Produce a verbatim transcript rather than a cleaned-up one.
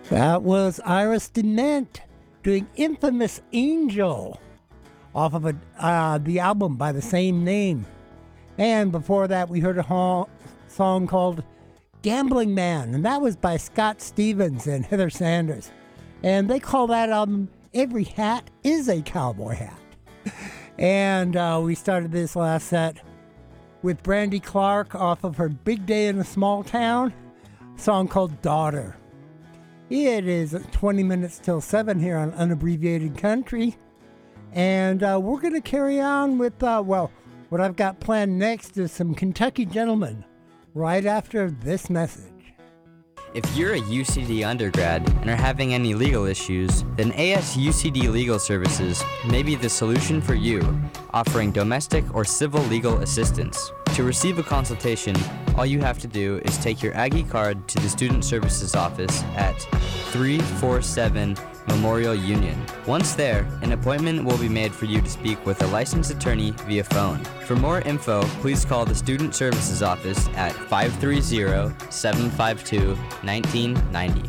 That was Iris Dement doing Infamous Angel off of a, uh, the album by the same name. And before that, we heard a ho- song called Gambling Man, and that was by Scott Stevens and Heather Sanders. And they call that album Every Hat is a Cowboy Hat. And uh, we started this last set with Brandy Clark off of her Big Day in a Small Town, a song called Daughter. It is twenty minutes till seven here on Unabbreviated Country. And uh, we're going to carry on with, uh, well, what I've got planned next is some Kentucky Gentlemen right after this message. If you're a U C D undergrad and are having any legal issues, then A S U C D Legal Services may be the solution for you, offering domestic or civil legal assistance. To receive a consultation, all you have to do is take your Aggie card to the Student Services Office at three forty-seven Memorial Union. Once there, an appointment will be made for you to speak with a licensed attorney via phone. For more info, please call the Student Services Office at five three zero, seven five two, one nine nine zero.